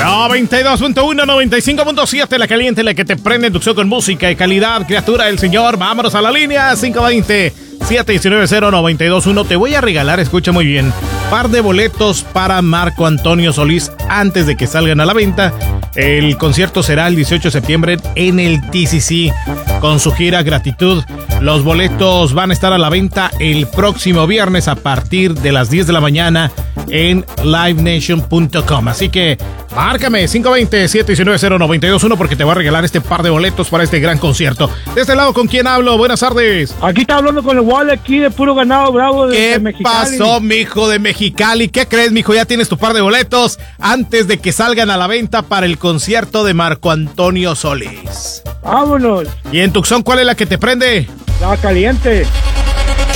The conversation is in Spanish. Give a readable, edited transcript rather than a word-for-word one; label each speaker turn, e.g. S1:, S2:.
S1: 92.1, 95.7, la caliente, la que te prende en tu show con música y calidad, criatura del Señor. Vámonos a la línea 520-719-092.1. Te voy a regalar, escucha muy bien, par de boletos para Marco Antonio Solís antes de que salgan a la venta. El concierto será el 18 de septiembre en el TCC con su gira Gratitud. Los boletos van a estar a la venta el próximo viernes a partir de las 10 de la mañana en livenation.com. Así que márcame 520-719-092.1 porque te voy a regalar este par de boletos para este gran concierto. De este lado, ¿con quién hablo? Buenas tardes.
S2: Aquí está hablando con el Wally aquí de Puro Ganado Bravo de Mexicali.
S1: ¿Qué pasó, mijo de Mexicali? ¿Qué crees, mijo? Ya tienes tu par de boletos antes de que salgan a la venta para el concierto de Marco Antonio Solís.
S2: Vámonos.
S1: ¿Y en Tucson cuál es la que te prende?
S2: La caliente.